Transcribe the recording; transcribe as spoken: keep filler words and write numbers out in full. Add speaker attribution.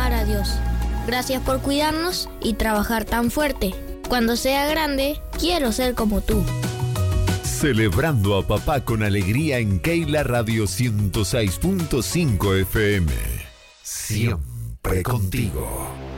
Speaker 1: amar a Dios. Gracias por cuidarnos y trabajar tan fuerte. Cuando sea grande, quiero ser como tú.
Speaker 2: Celebrando a papá con alegría en Keila Radio ciento seis punto cinco F M. Siempre contigo.